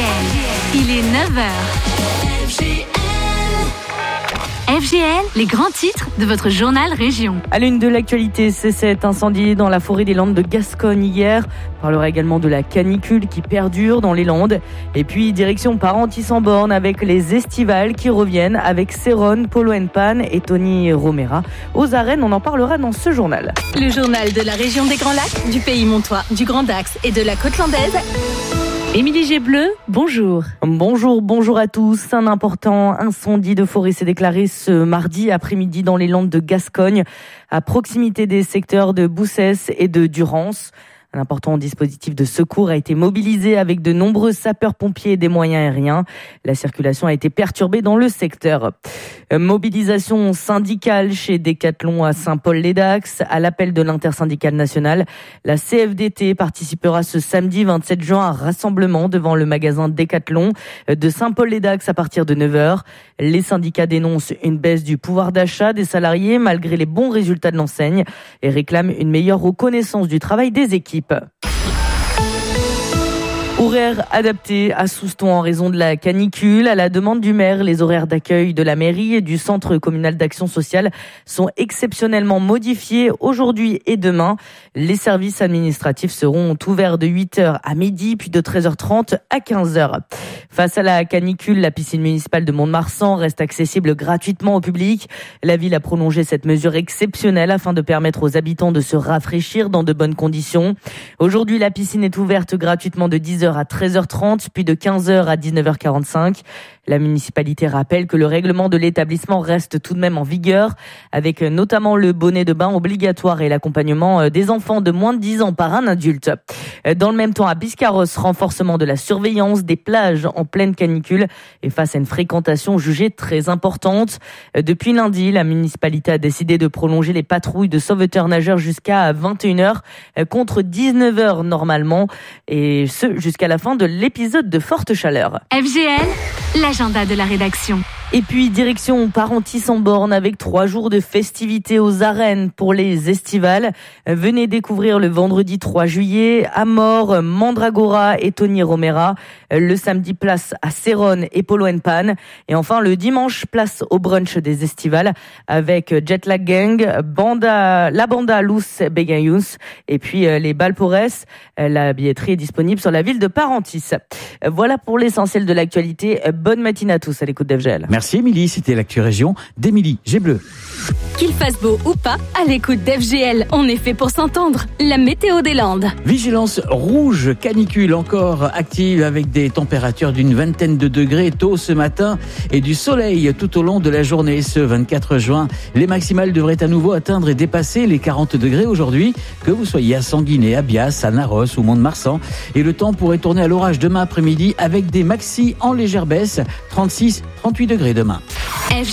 Il est 9h. FGL, les grands titres de votre journal Région. À l'une de l'actualité, c'est cet incendie dans la forêt des Landes de Gascogne hier. On parlera également de la canicule qui perdure dans les Landes. Et puis, direction Parentis-en-Born avec les estivales qui reviennent avec Céron, Polo & Pan et Tony Romera. Aux arènes, on en parlera dans ce journal. Le journal de la région des Grands Lacs, du Pays Montois, du Grand Dax et de la Côte Landaise. Émilie Gébleu, bonjour. Bonjour à tous. Un important incendie de forêt s'est déclaré ce mardi après-midi dans les Landes de Gascogne, à proximité des secteurs de Boussès et de Durance. Un important dispositif de secours a été mobilisé avec de nombreux sapeurs-pompiers et des moyens aériens. La circulation a été perturbée dans le secteur. Mobilisation syndicale chez Decathlon à Saint-Paul-les-Dax. À l'appel de l'intersyndicale nationale, la CFDT participera ce samedi 27 juin à un rassemblement devant le magasin Decathlon de Saint-Paul-les-Dax à partir de 9h. Les syndicats dénoncent une baisse du pouvoir d'achat des salariés malgré les bons résultats de l'enseigne et réclament une meilleure reconnaissance du travail des équipes. Horaires adaptés à Souston en raison de la canicule. À la demande du maire, les horaires d'accueil de la mairie et du centre communal d'action sociale sont exceptionnellement modifiés aujourd'hui et demain. Les services administratifs seront ouverts de 8h à midi, puis de 13h30 à 15h. Face à la canicule, la piscine municipale de Mont-de-Marsan reste accessible gratuitement au public. La ville a prolongé cette mesure exceptionnelle afin de permettre aux habitants de se rafraîchir dans de bonnes conditions. Aujourd'hui, la piscine est ouverte gratuitement de 10h à 13h30, puis de 15h à 19h45. La municipalité rappelle que le règlement de l'établissement reste tout de même en vigueur, avec notamment le bonnet de bain obligatoire et l'accompagnement des enfants de moins de 10 ans par un adulte. Dans le même temps, à Biscarrosse, renforcement de la surveillance des plages en pleine canicule et face à une fréquentation jugée très importante. Depuis lundi, la municipalité a décidé de prolonger les patrouilles de sauveteurs nageurs jusqu'à 21h contre 19h normalement, et ce jusqu'à la fin de l'épisode de forte chaleur. FGL, l'agenda de la rédaction. Et puis, direction Parentis-en-Born avec 3 jours de festivités aux arènes pour les estivales. Venez découvrir le vendredi 3 juillet Amor, Mandragora et Tony Romera. Le samedi, place à Céron et Polo & Pan. Et enfin, le dimanche, place au brunch des estivales avec Jetlag Gang, la banda Luz Begayuns et puis les Balpores. La billetterie est disponible sur la ville de Parentis. Voilà pour l'essentiel de l'actualité. Bonne matinée à tous à l'écoute d'FGL. Merci Émilie, c'était l'actu région d'Émilie Gébleu. Qu'il fasse beau ou pas, à l'écoute d'FGL, on est fait pour s'entendre. La météo des Landes. Vigilance rouge, canicule encore active avec des températures d'une vingtaine de degrés tôt ce matin et du soleil tout au long de la journée ce 24 juin. Les maximales devraient à nouveau atteindre et dépasser les 40 degrés aujourd'hui, que vous soyez à Sanguinet, à Bias, à Narros ou Mont-de-Marsan. Et le temps pourrait tourner à l'orage demain après-midi avec des maxis en légère baisse, 36-38 degrés demain.